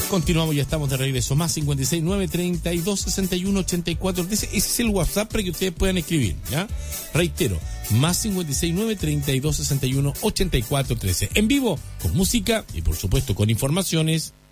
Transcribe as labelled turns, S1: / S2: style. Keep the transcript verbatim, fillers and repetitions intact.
S1: Continuamos, ya estamos de regreso. Más cincuenta y seis, nueve, treinta y dos, sesenta y uno, ochenta y cuatro, trece. Ese es el WhatsApp para que ustedes puedan escribir, ¿ya? Reitero, más cincuenta y seis, nueve, treinta y dos, sesenta y uno, ochenta y cuatro, trece. En vivo, con música y por supuesto con informaciones.